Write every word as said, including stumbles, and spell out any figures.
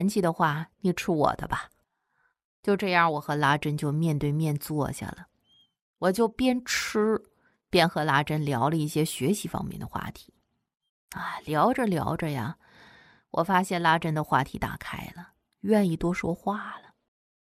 嫌弃的话，你吃我的吧。就这样，我和拉珍就面对面坐下了，我就边吃边和拉珍聊了一些学习方面的话题。啊，聊着聊着呀，我发现拉珍的话题打开了，愿意多说话了。